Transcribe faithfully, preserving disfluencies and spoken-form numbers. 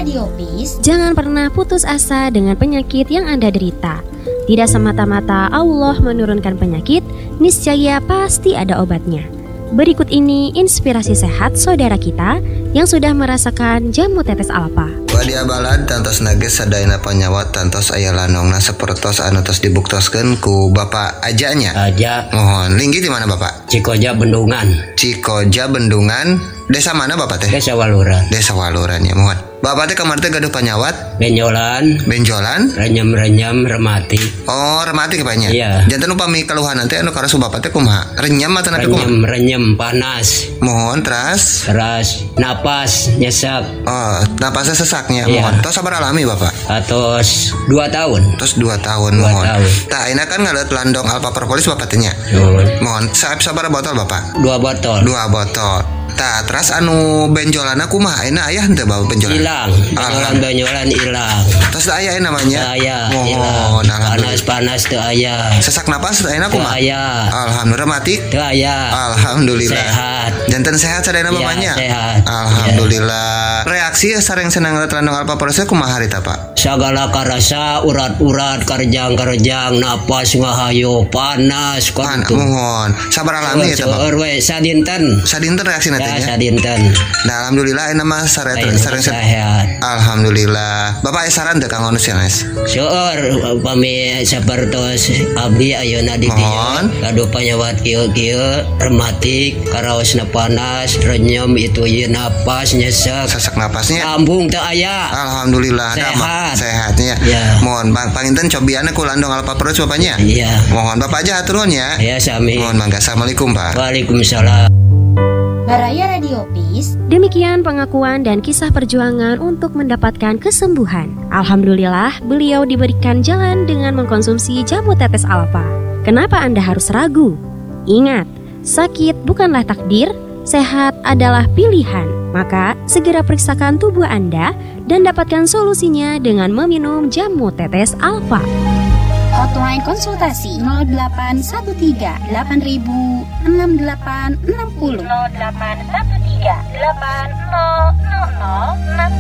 Radio Peace, jangan pernah putus asa dengan penyakit yang Anda derita. Tidak semata-mata Allah menurunkan penyakit, niscaya pasti ada obatnya. Berikut ini inspirasi sehat saudara kita yang sudah merasakan jamu tetes alfa. Wadia balad tantos nages sadayana panyawat tantos aya lanongna sapertos anu tos dibuktoskeun ku Bapak Ajanya. Aja. Mohon linggi di mana Bapak? Cikoja Bendungan. Cikoja Bendungan. Desa mana Bapak teh? Desa Waluran. Desa Waluran ya, mohon. Bapak teh kamar teh gaduh panyawat? Benjolan. Benjolan? Renyam-renyam remati. Oh, remati kepanya. Iya. Janten upami keluhan nanti anu karasu Bapak teh kumaha? Renyam atau napi kumaha? Renyam-renyam panas. Mohon teras. Teras napas nyesak. Oh, napasnya sesaknya. Iya. Mohon. Tos sabar alami Bapak. Atos dua tahun. Terus dua tahun Dua mohon. tahun. Tah ayeuna kan ngalet landong Alpha Propolis Bapak tanya. Mohon. Mohon. Saab sabar botol Bapak. Dua botol. Dua botol. Tah terus anu benjolana kumaha ayeuna aya henteu bawa benjolan? Hilang. Benjolan benjolan hilang. Terus teu aya namanya? Aya. Mohon. Panas panas teu aya. Sesak napas teu ayeuna Teu kumaha? aya. Alhamdulillah mati. Teu aya. Alhamdulillah. Sehat. Janten sehat sadayana Ya, bapaknya? sehat. Alhamdulillah. Reaksi sareng senang ngeliat landong Alpha Propolis kumaha harita Pak? Sagala karasa urat-urat karjang-karjang napas ngahayu panas Pan, kudu. mohon. Sabar alami ya Pak. Seueur we sadinten. Sadinten reaksi nanti Ya ya. sadinten. Nah, alhamdulillah ini mah sare Ayeuna sareng sehat. Alhamdulillah. Bapak aya saran teu Kang Onus ya, Mas? Seueur upami sapertos abdi ayeuna di dieu Mohon. gaduh panyawat kieu-kieu rematik karaosna panas renyem itu ieu napas nyesek Sesak napasnya. lambung teu aya. Alhamdulillah. Nah, Sehat. Mak, sehatnya. Ya. Mohon Bang panginten cobianna ku landong Alpha Propolis Bapaknya. Iya. Mohon Bapak aja atur nuhun ya. Ya sami. Mohon mangga. Assalamualaikum Pak. Waalaikumsalam. Baraya Radio Peace, Demikian pengakuan dan kisah perjuangan untuk mendapatkan kesembuhan. Alhamdulillah, beliau diberikan jalan dengan mengkonsumsi jamu tetes alfa. Kenapa Anda harus ragu? Ingat, sakit bukanlah takdir, sehat adalah pilihan. Maka, segera periksakan tubuh Anda dan dapatkan solusinya dengan meminum jamu tetes alfa. hotline konsultasi nol delapan satu tiga delapan ribu enam delapan enam nol. nol delapan satu tiga delapan nol nol nol enam